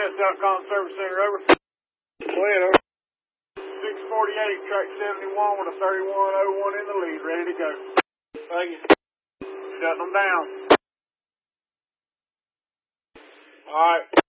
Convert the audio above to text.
Southcom Service Center, over. Go ahead, over. 648, track 71 with a 3101 in the lead, ready to go. Thank you. Shutting them down. All right.